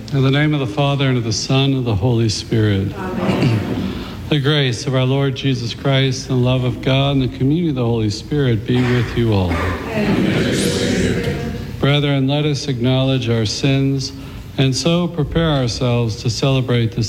In the name of the Father, and of the Son, and of the Holy Spirit. Amen. The grace of our Lord Jesus Christ, and the love of God, and the communion of the Holy Spirit be with you all. Brethren, let us acknowledge our sins, and so prepare ourselves to celebrate the